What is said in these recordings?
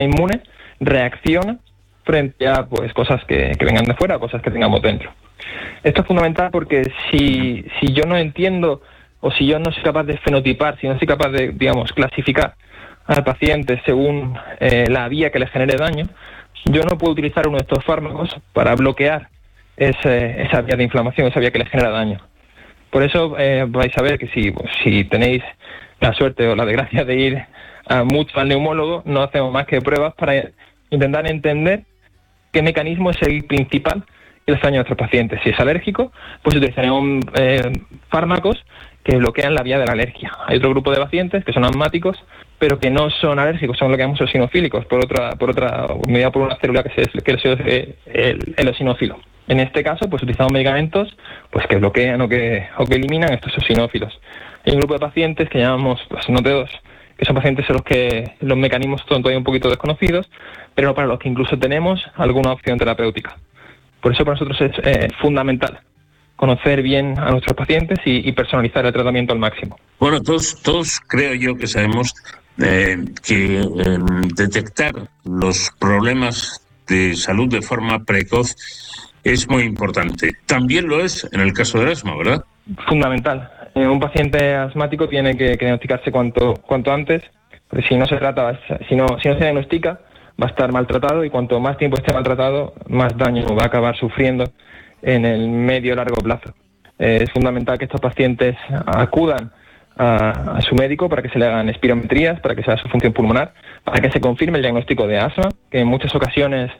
inmune reacciona frente a pues cosas que vengan de fuera, cosas que tengamos dentro. Esto es fundamental porque si yo no entiendo o si yo no soy capaz de fenotipar, si no soy capaz de, digamos, clasificar al paciente según la vía que le genere daño, yo no puedo utilizar uno de estos fármacos para bloquear esa vía de inflamación, esa vía que le genera daño. Por eso vais a ver que si tenéis la suerte o la desgracia de ir mucho al neumólogo, no hacemos más que pruebas para intentar entender qué mecanismo es el principal que les daña a nuestros pacientes. Si es alérgico, pues utilizaremos fármacos que bloquean la vía de la alergia. Hay otro grupo de pacientes que son asmáticos, pero que no son alérgicos, son lo que llamamos eosinofílicos, mediado por una célula que es el eosinófilo. En este caso, pues utilizamos medicamentos pues que bloquean o que eliminan estos eosinófilos. Hay un grupo de pacientes que llamamos NOT2, que son pacientes en los que los mecanismos son todavía un poquito desconocidos, pero para los que incluso tenemos alguna opción terapéutica. Por eso para nosotros es fundamental conocer bien a nuestros pacientes y personalizar el tratamiento al máximo. Bueno, todos creo yo que sabemos que detectar los problemas de salud de forma precoz es muy importante. También lo es en el caso del asma, ¿verdad? Fundamental. Un paciente asmático tiene que diagnosticarse cuanto antes, porque si no se diagnostica, va a estar maltratado y cuanto más tiempo esté maltratado, más daño va a acabar sufriendo en el medio largo plazo. Es fundamental que estos pacientes acudan a su médico para que se le hagan espirometrías, para que se haga su función pulmonar, para que se confirme el diagnóstico de asma, que en muchas ocasiones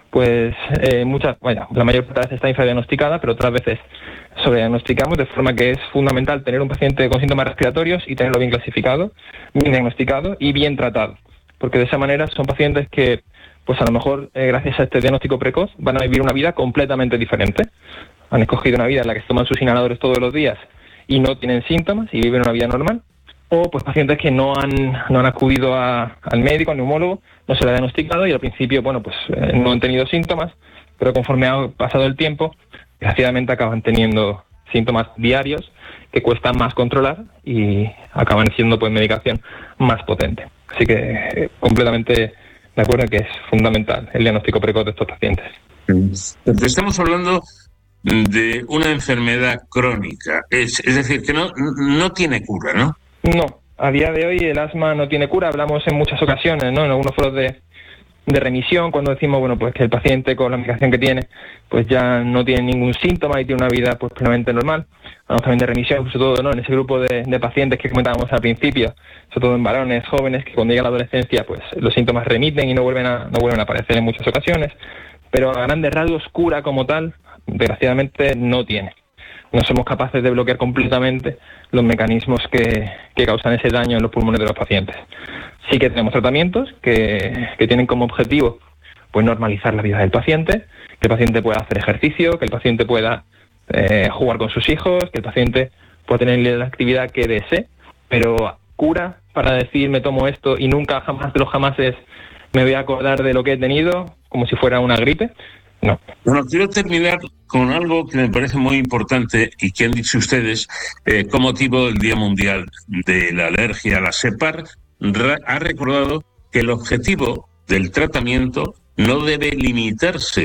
la mayor parte de veces está infradiagnosticada, pero otras veces sobrediagnosticamos, de forma que es fundamental tener un paciente con síntomas respiratorios y tenerlo bien clasificado, bien diagnosticado y bien tratado, porque de esa manera son pacientes que pues a lo mejor gracias a este diagnóstico precoz van a vivir una vida completamente diferente. Han escogido una vida en la que se toman sus inhaladores todos los días y no tienen síntomas y viven una vida normal, o pues pacientes que no han acudido al médico, al neumólogo, no se le ha diagnosticado y al principio no han tenido síntomas, pero conforme ha pasado el tiempo, desgraciadamente acaban teniendo síntomas diarios que cuestan más controlar y acaban siendo pues medicación más potente. Así que completamente de acuerdo en que es fundamental el diagnóstico precoz de estos pacientes. Estamos hablando de una enfermedad crónica, es decir, que no tiene cura, ¿no? No, a día de hoy el asma no tiene cura. Hablamos en muchas ocasiones, ¿no? En algunos foros de remisión, cuando decimos pues que el paciente con la medicación que tiene pues ya no tiene ningún síntoma y tiene una vida pues plenamente normal. Hablamos también de remisión, sobre todo, ¿no? En ese grupo de pacientes que comentábamos al principio, sobre todo en varones jóvenes que cuando llega la adolescencia pues los síntomas remiten y no vuelven a aparecer en muchas ocasiones, pero a grandes rasgos cura como tal, desgraciadamente no tiene. No somos capaces de bloquear completamente los mecanismos que causan ese daño en los pulmones de los pacientes. Sí que tenemos tratamientos que tienen como objetivo pues normalizar la vida del paciente, que el paciente pueda hacer ejercicio, que el paciente pueda jugar con sus hijos, que el paciente pueda tener la actividad que desee, pero cura para decir me tomo esto y nunca jamás de los jamases me voy a acordar de lo que he tenido como si fuera una gripe. No. Bueno, quiero terminar con algo que me parece muy importante y que han dicho ustedes con motivo del Día Mundial de la Alergia. La SEPAR ha recordado que el objetivo del tratamiento no debe limitarse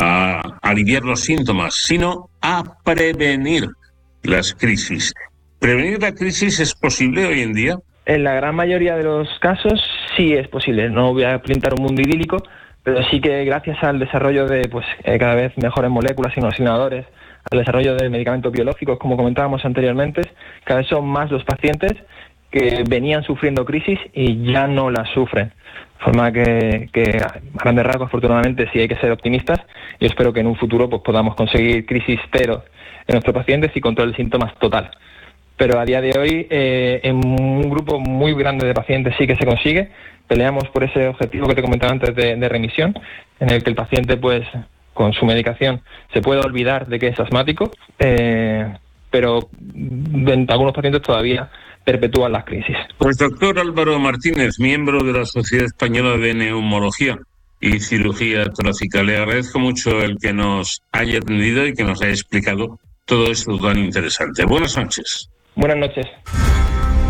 a aliviar los síntomas, sino a prevenir las crisis. ¿Prevenir la crisis es posible hoy en día? En la gran mayoría de los casos sí es posible. No voy a pintar un mundo idílico, pero sí que gracias al desarrollo de cada vez mejores moléculas y inhaladores, al desarrollo de medicamentos biológicos, como comentábamos anteriormente, cada vez son más los pacientes que venían sufriendo crisis y ya no las sufren. De forma que a grandes rasgos, afortunadamente, sí hay que ser optimistas y espero que en un futuro pues podamos conseguir crisis cero en nuestros pacientes y control de síntomas total. Pero a día de hoy, en un grupo muy grande de pacientes sí que se consigue. Peleamos por ese objetivo que te comentaba antes de remisión, en el que el paciente, pues, con su medicación se puede olvidar de que es asmático, pero en algunos pacientes todavía perpetúan las crisis. Pues doctor Álvaro Martínez, miembro de la Sociedad Española de Neumología y Cirugía Torácica, le agradezco mucho el que nos haya atendido y que nos haya explicado todo esto tan interesante. Buenas noches. Buenas noches.